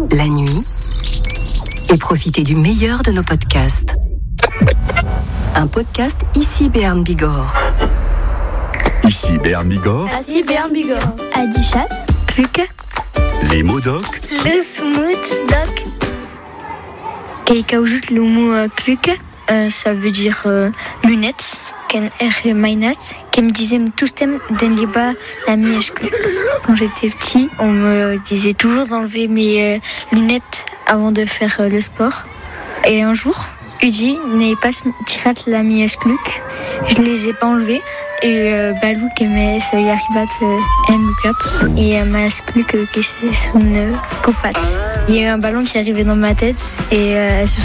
la nuit et profitez du meilleur de nos podcasts. Un podcast ici Béarn Bigorre. Ici Béarn Bigorre. Ici Béarn Bigorre. Adichat, Kluke, Les mots doc. le smooth doc. Et kaouzut le mot Kluke, ça veut dire lunettes. Ken er mainat, qui me disait tous thèmes den liba la mièche Kluk. Quand j'étais petit, on me disait toujours d'enlever mes lunettes avant de faire le sport. Et un jour, Udi n'est pas tirat la mièche Kluk. Je les ai pas enlevées. Et Balou qui met ce yaribat en look-up. Et ma Kluk qui c'est son copat. Il y a eu un ballon qui arrivait dans ma tête et elle se